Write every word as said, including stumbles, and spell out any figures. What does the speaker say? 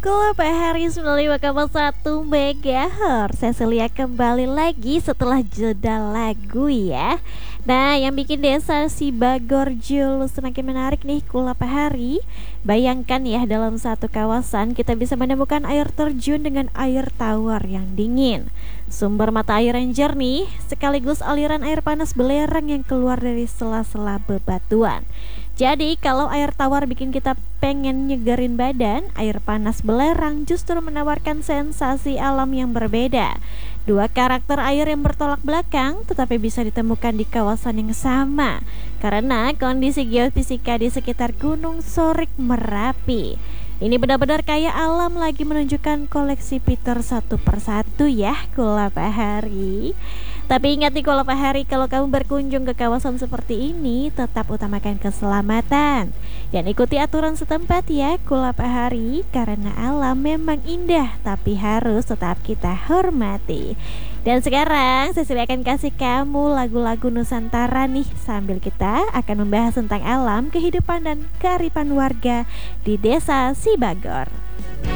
Kalau Pak Hari sembilan puluh lima koma satu megahertz, Cecilia kembali lagi setelah jeda lagu ya. Nah, yang bikin desa Sibagor Julu semakin menarik nih Kula Pak Hari. Bayangkan ya, dalam satu kawasan kita bisa menemukan air terjun dengan air tawar yang dingin, sumber mata air yang jernih, sekaligus aliran air panas belerang yang keluar dari sela-sela bebatuan. Jadi kalau air tawar bikin kita pengen nyegerin badan, air panas belerang justru menawarkan sensasi alam yang berbeda. Dua karakter air yang bertolak belakang tetapi bisa ditemukan di kawasan yang sama karena kondisi geofisika di sekitar Gunung Sorik Merapi. Ini benar-benar kayak alam lagi menunjukkan koleksi Peter satu persatu ya Kula Pak Hari. Tapi ingat nih Kula Pak Hari, kalau kamu berkunjung ke kawasan seperti ini tetap utamakan keselamatan dan ikuti aturan setempat ya Kula Pak Hari, karena alam memang indah tapi harus tetap kita hormati. Dan sekarang Cecilia akan kasih kamu lagu-lagu Nusantara nih, sambil kita akan membahas tentang alam, kehidupan dan kearifan warga di desa Sibagor.